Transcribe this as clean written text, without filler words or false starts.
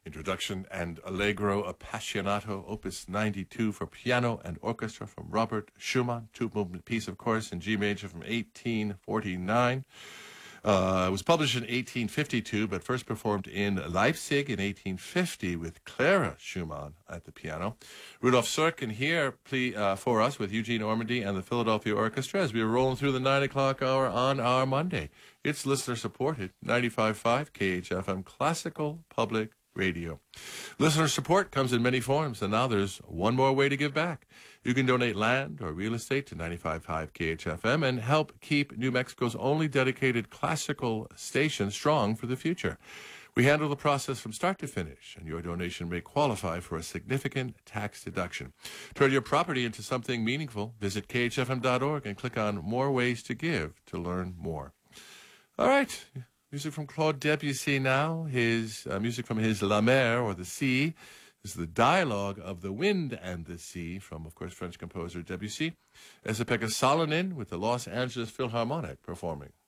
Introduction and Allegro Appassionato, Opus 92 for piano and orchestra from Robert Schumann. Two-movement piece, of course, in G major from 1849. It was published in 1852, but first performed in Leipzig in 1850 with Clara Schumann at the piano. Rudolf Serkin here for us with Eugene Ormandy and the Philadelphia Orchestra as we are rolling through the 9 o'clock hour on our Monday. It's listener-supported, 95.5 KHFM Classical Public Radio. Listener support comes in many forms, and now there's one more way to give back. You can donate land or real estate to 95.5 KHFM and help keep New Mexico's only dedicated classical station strong for the future. We handle the process from start to finish, and your donation may qualify for a significant tax deduction. Turn your property into something meaningful. Visit khfm.org and click on More Ways to Give to learn more. All right. Music from Claude Debussy now. His music from his La Mer, or the Sea. This is the dialogue of the wind and the sea from, of course, French composer Debussy. Esa-Pekka Salonen with the Los Angeles Philharmonic performing.